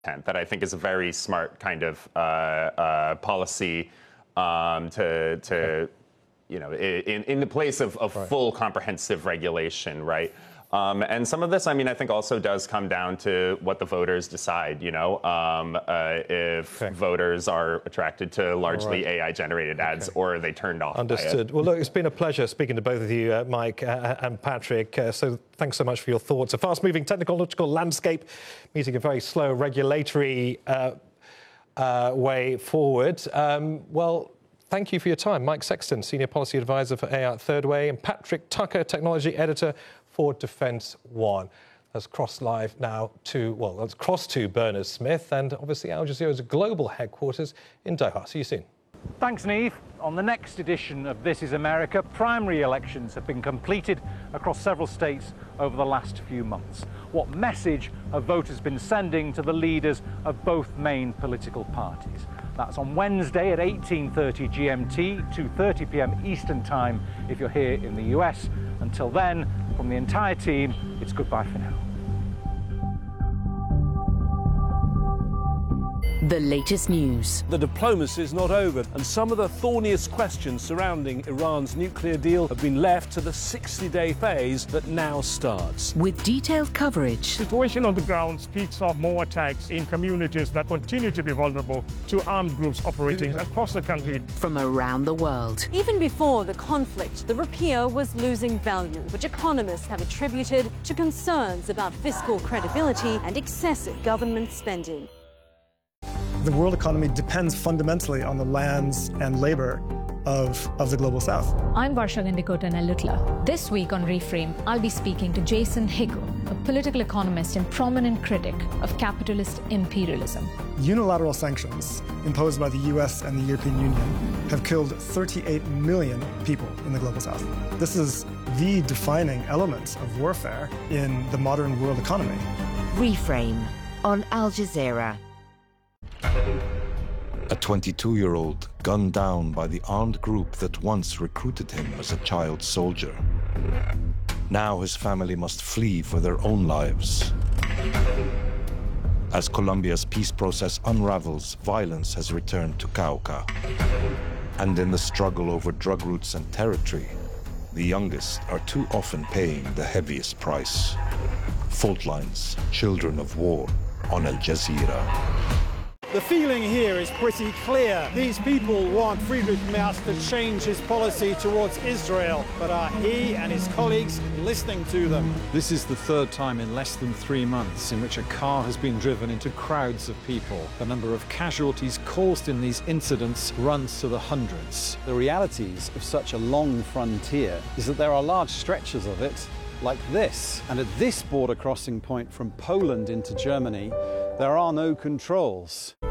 that I think is a very smart kind of policy in the place of full comprehensive regulation, right? And some of this, I mean, I think also does come down to what the voters decide, if voters are attracted to largely AI-generated ads or are they turned off Understood. by it. Well, look, it's been a pleasure speaking to both of you, Mike and Patrick. So thanks so much for your thoughts. A fast-moving technological landscape meeting a very slow regulatory way forward. Well, thank you for your time. Mike Sexton, Senior Policy Advisor for AI at Third Way, and Patrick Tucker, Technology Editor for Defence One. Let's cross live now to, well, let's cross to Bernard Smith and obviously Al Jazeera's global headquarters in Doha. See you soon. Thanks, Neve. On the next edition of This is America, primary elections have been completed across several states over the last few months. What message have voters been sending to the leaders of both main political parties? That's on Wednesday at 18:30 GMT, 2:30 p.m. Eastern Time if you're here in the US. Until then, from the entire team, it's goodbye for now. The latest news. The diplomacy is not over, and some of the thorniest questions surrounding Iran's nuclear deal have been left to the 60-day phase that now starts. With detailed coverage. The situation on the ground speaks of more attacks in communities that continue to be vulnerable to armed groups operating across the country. From around the world. Even before the conflict, the rupiah was losing value, which economists have attributed to concerns about fiscal credibility and excessive government spending. The world economy depends fundamentally on the lands and labor of the Global South. I'm Varsha Gandikota-Nellutla. This week on Reframe, I'll be speaking to Jason Hickel, a political economist and prominent critic of capitalist imperialism. Unilateral sanctions imposed by the US and the European Union have killed 38 million people in the Global South. This is the defining element of warfare in the modern world economy. Reframe on Al Jazeera. A 22-year-old gunned down by the armed group that once recruited him as a child soldier. Now his family must flee for their own lives. As Colombia's peace process unravels, violence has returned to Cauca. And in the struggle over drug routes and territory, the youngest are too often paying the heaviest price. Fault lines, children of war, on Al Jazeera. The feeling here is pretty clear. These people want Friedrich Merz to change his policy towards Israel, but are he and his colleagues listening to them? This is the third time in less than 3 months in which a car has been driven into crowds of people. The number of casualties caused in these incidents runs to the hundreds. The realities of such a long frontier is that there are large stretches of it like this. And at this border crossing point from Poland into Germany, there are no controls.